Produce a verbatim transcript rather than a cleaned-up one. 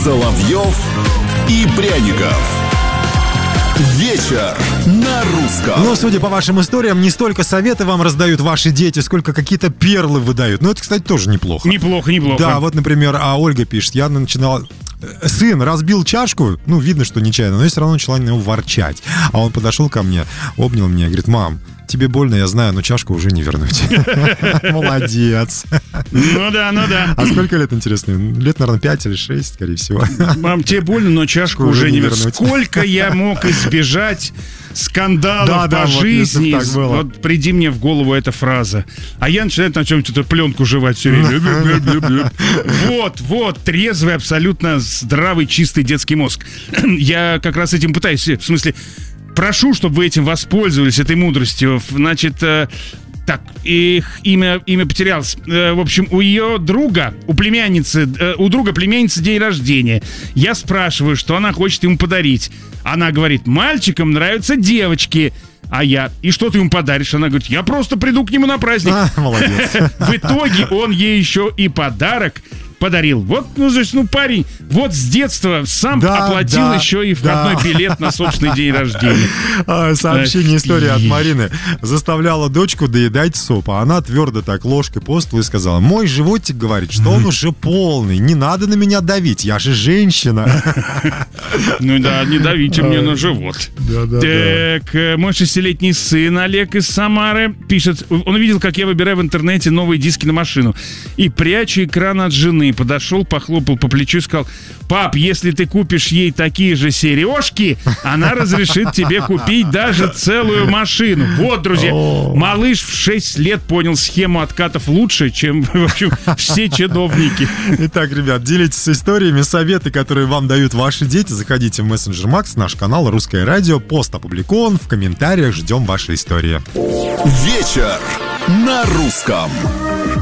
Соловьев и Пряников. Вечер на русском. Ну, судя по вашим историям, не столько советы вам раздают ваши дети, сколько какие-то перлы выдают. Ну, это, кстати, тоже неплохо. Неплохо, неплохо. Да, вот, например, а Ольга пишет, я начинала... Сын разбил чашку, ну, видно, что нечаянно, но я все равно начала на него ворчать. А он подошел ко мне, обнял меня и говорит: мам, тебе больно, я знаю, но чашку уже не вернуть. Молодец. Ну да, ну да. А сколько лет, интересно? Лет, наверное, пять или шесть, скорее всего. Мам, тебе больно, но чашку уже не вернуть. Сколько я мог избежать скандалов да, по да, жизни. Вот, вот приди мне в голову эта фраза. А я начинаю на чем-то пленку жевать все время. Вот, вот, трезвый, абсолютно здравый, чистый детский мозг. Я как раз этим пытаюсь, в смысле, прошу, чтобы вы этим воспользовались, этой мудростью. Значит, э, так, их имя, имя потерялось. Э, в общем, у ее друга, у племянницы, э, у друга племянницы день рождения. Я спрашиваю, что она хочет ему подарить. Она говорит: мальчикам нравятся девочки. А я: и что ты ему подаришь? Она говорит: я просто приду к нему на праздник. А, молодец. В итоге он ей еще и подарок подарил. Вот, ну, значит, ну, парень, вот с детства сам да, оплатил да, еще и входной да. билет на собственный день рождения. Сообщение, история от Марины. Заставляла дочку доедать суп, а она твердо так ложкой по столу и сказала: мой животик говорит, что он уже полный, не надо на меня давить, я же женщина. Ну да, не давите мне на живот. Так, мой шестилетний сын Олег из Самары пишет: он увидел, как я выбираю в интернете новые диски на машину и прячу экран от жены. Подошел, похлопал по плечу и сказал: пап, если ты купишь ей такие же сережки, она разрешит тебе купить даже целую машину. Вот, друзья, малыш в шесть лет понял схему откатов лучше, чем, в общем, все чиновники. Итак, ребят, делитесь историями, советы, которые вам дают ваши дети. Заходите в мессенджер Макс, наш канал Русское радио. Пост опубликован. В комментариях ждем ваши истории. Вечер на русском.